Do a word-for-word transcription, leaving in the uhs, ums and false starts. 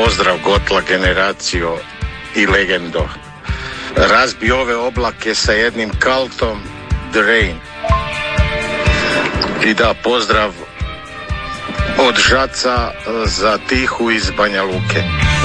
pozdrav Gotla generacijo i legendo. Razbi ove oblake sa jednim kaltom, The Rain. I da, pozdrav od Žaca za Tihu iz Banja Luke.